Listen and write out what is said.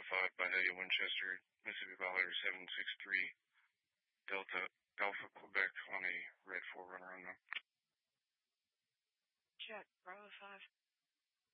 5 by Winchester, Mississippi Violator 763, Delta Alpha Quebec on a red 4Runner unknown. Check, Bravo 5.